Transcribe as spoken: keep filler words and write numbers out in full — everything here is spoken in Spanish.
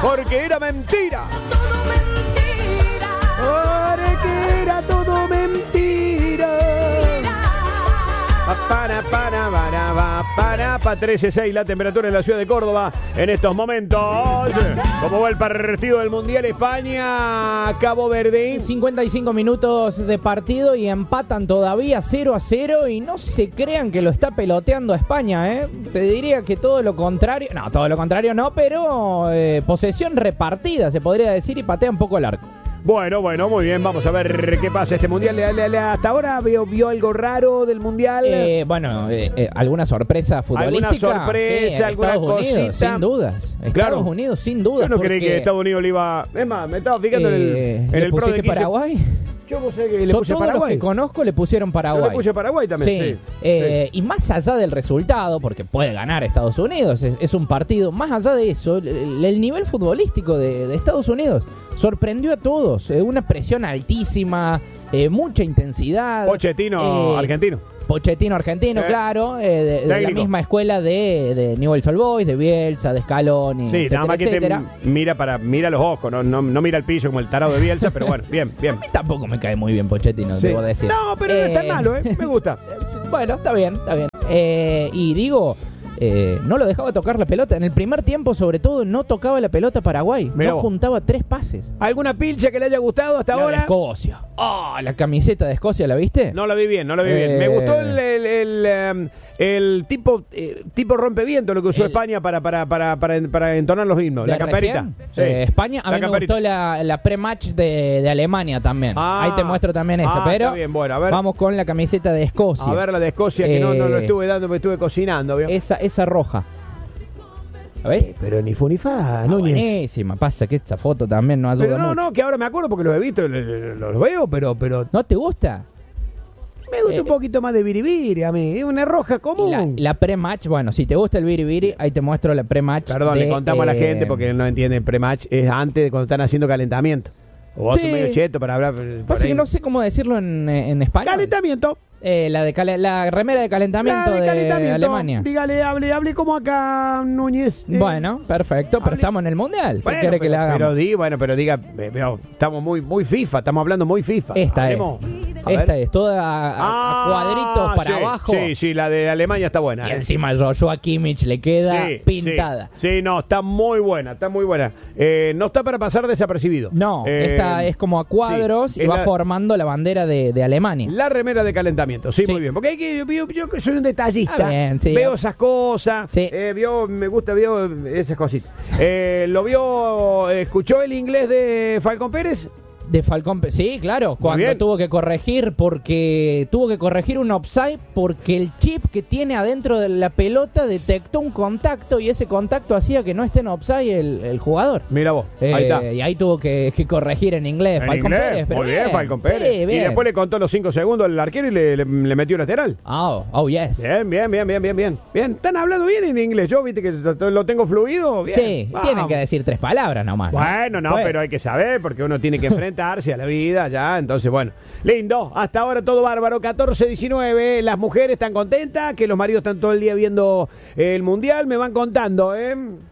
porque era mentira. Todo mentira. Porque era todo mentira. Para, para, para, para, para, para trece seis la temperatura en la ciudad de Córdoba en estos momentos. ¿Cómo va el partido del Mundial España Cabo Verde? cincuenta y cinco minutos de partido y empatan todavía cero a cero y no se crean que lo está peloteando a España, ¿eh? Te diría que todo lo contrario, no, todo lo contrario no, pero eh, posesión repartida se podría decir y patea un poco el arco. Bueno, bueno, muy bien, vamos a ver qué pasa este Mundial. Le- le- le- Hasta ahora vio, vio algo raro del Mundial. Eh, bueno, eh, eh, ¿alguna sorpresa futbolística? ¿Alguna sorpresa, Sí, alguna Estados Unidos, cosita? sin dudas. Estados Claro. Unidos, sin dudas. Yo no creí porque, que Estados Unidos le iba... Es más, me estaba fijando en el, eh, en ¿le el pro de pusiste quince. Paraguay? Yo no sé que le Yo puse todos los Paraguay. que conozco le pusieron Paraguay. Yo le puse Paraguay también, sí. Eh, Y más allá del resultado, porque puede ganar Estados Unidos, es, es un partido, más allá de eso, el, el nivel futbolístico de, de Estados Unidos sorprendió a todos. Eh, una presión altísima, eh, mucha intensidad. Pochettino Eh, argentino. Pochettino argentino, Eh, claro, eh, de, de la técnico. misma escuela de, de Newell's Old Boys, de Bielsa, de Scaloni, Sí, etcétera, nada más que te etcétera. mira para mira los ojos, no, no, no mira el piso como el tarado de Bielsa, pero bueno, bien, bien. A mí tampoco me cae muy bien Pochettino, Sí. debo decir. No, pero no es tan Eh, malo, ¿eh? Me gusta. Bueno, está bien, está bien. Eh, y digo, eh, no lo dejaba tocar la pelota. En el primer tiempo, sobre todo, no tocaba la pelota Paraguay. Mirá no vos. juntaba tres pases. ¿Alguna pilcha que le haya gustado hasta La de ahora? Escocia. Oh, la camiseta de Escocia, ¿la viste? No la vi bien, no la vi bien. Eh. Me gustó el, el, el, em, el tipo eh, tipo rompeviento lo que usó El- España para, para, para, para, para entonar los himnos. ¿De La camperita. recién? Sí. Eh, España, a La mí me camperita. gustó la, la pre-match de, de Alemania también. Ah. Ahí te muestro también esa, Ah, pero está bien, bueno, a ver. vamos con la camiseta de Escocia. A ver la de Escocia, que no, no lo Eh, estuve dando, me estuve cocinando, ¿vio? Esa, esa roja. ¿La ves? Pero ni fu ni fa, Ah, Núñez. buenísima. Pasa que esta foto también no ayuda Pero no, mucho. no, que ahora me acuerdo porque los he visto, los, los veo, pero, pero ¿No te gusta? me gusta Eh, un poquito más de biribiri a mí. Es una roja Y común. La, la pre-match, bueno, si te gusta el biribiri, ahí te muestro la pre-match. Perdón, de, le contamos a la eh, gente porque no entienden pre-match. Es antes de cuando están haciendo calentamiento. O vos Sí. sos medio cheto para hablar. por Pasa ahí. que no sé cómo decirlo en, en español. Calentamiento. Eh, la, de cale- la remera de calentamiento La de, de calentamiento. Alemania. Dígale, hable, hable como acá, Núñez. Eh, Bueno, perfecto, pero hable. estamos en el Mundial. ¿Qué bueno, quiere que pero, le hagamos? pero di, bueno, pero diga, eh, veo, estamos muy, muy FIFA, estamos hablando muy FIFA. Esta Hablemos. A ver. Esta es, toda a, a- a Ah, cuadritos para sí, abajo. Sí, sí, la de Alemania está buena. Y eh. encima Joshua Kimmich le queda Sí, pintada. Sí, sí, no, está muy buena, está muy buena. Eh, no está para pasar desapercibido. No, Eh, esta es como a cuadros sí, y es va la- formando la bandera de, de Alemania. La remera de calentamiento, sí, Sí. muy bien. Porque hay que, yo, yo- yo que soy un detallista, Ah, bien, sí. veo esas cosas, Sí. eh, vio, me gusta, vio esas cositas. Eh, ¿Lo vio, escuchó el inglés de Falcón Pérez? De Falcón, Pe- sí, claro, cuando bien. tuvo que corregir porque tuvo que corregir un offside porque el chip que tiene adentro de la pelota detectó un contacto y ese contacto hacía que no esté en offside el, el jugador. Mira vos, Eh, ahí está. Y ahí tuvo que, que corregir en inglés En Falcón inglés, Pérez. Pero muy bien, Falcón Pérez. Sí, Y bien. después le contó los cinco segundos al arquero y le, le- le metió lateral. Oh, oh, yes. Bien, bien, bien, bien, bien, bien. Bien, están hablando bien en inglés. Yo, viste que lo lo tengo fluido. Bien. Sí, Vamos. tienen que decir tres palabras nomás. ¿no? Bueno, no, Bueno. pero hay que saber porque uno tiene que enfrentarse a la vida ya. Entonces, bueno, lindo. Hasta ahora todo bárbaro. catorce diecinueve. Las mujeres están contentas, que los maridos están todo el día viendo el mundial. Me van contando, ¿eh?